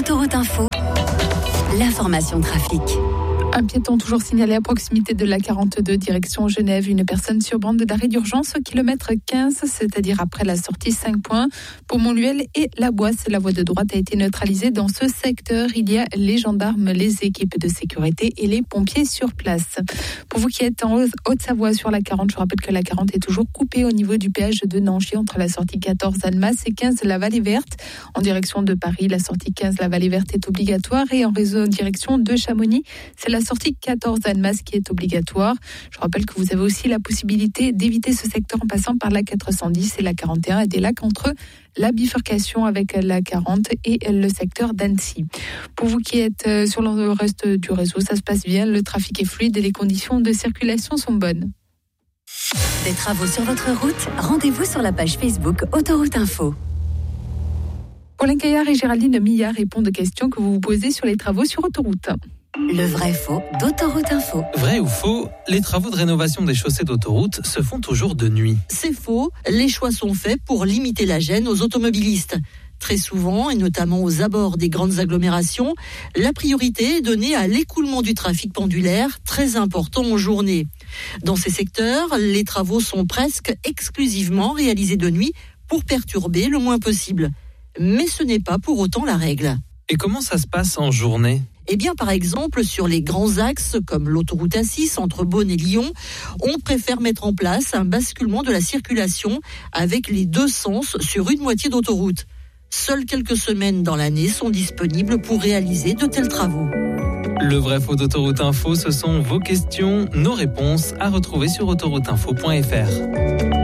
Autoroute Info, l'information trafic. Un piéton toujours signalé à proximité de la 42 direction Genève. Une personne sur bande d'arrêt d'urgence au kilomètre 15, c'est-à-dire après la sortie 5 points. Pour Montluel et La Boisse, la voie de droite a été neutralisée. Dans ce secteur, il y a les gendarmes, les équipes de sécurité et les pompiers sur place. Pour vous qui êtes en Haute-Savoie sur la 40, je rappelle que la 40 est toujours coupée au niveau du péage de Nangy entre la sortie 14 Annemasse et 15 la Vallée Verte. En direction de Paris, la sortie 15 la Vallée Verte est obligatoire et en direction de Chamonix, c'est la sortie 14 Annemasse qui est obligatoire. Je rappelle que vous avez aussi la possibilité d'éviter ce secteur en passant par la 410 et la 41 et des lacs entre la bifurcation avec la 40 et le secteur d'Annecy. Pour vous qui êtes sur le reste du réseau, ça se passe bien, le trafic est fluide et les conditions de circulation sont bonnes. Des travaux sur votre route, rendez-vous sur la page Facebook Autoroute Info. Paulin Caillard et Géraldine Millard répondent aux questions que vous vous posez sur les travaux sur autoroute. Le vrai-faux d'Autoroute Info. Vrai ou faux, les travaux de rénovation des chaussées d'autoroute se font toujours de nuit. C'est faux, les choix sont faits pour limiter la gêne aux automobilistes. Très souvent, et notamment aux abords des grandes agglomérations, la priorité est donnée à l'écoulement du trafic pendulaire, très important en journée. Dans ces secteurs, les travaux sont presque exclusivement réalisés de nuit pour perturber le moins possible. Mais ce n'est pas pour autant la règle. Et comment ça se passe en journée ? Eh bien, par exemple, sur les grands axes comme l'autoroute A6 entre Beaune et Lyon, on préfère mettre en place un basculement de la circulation avec les deux sens sur une moitié d'autoroute. Seules quelques semaines dans l'année sont disponibles pour réaliser de tels travaux. Le vrai-faux d'Autoroute Info, ce sont vos questions, nos réponses à retrouver sur autorouteinfo.fr.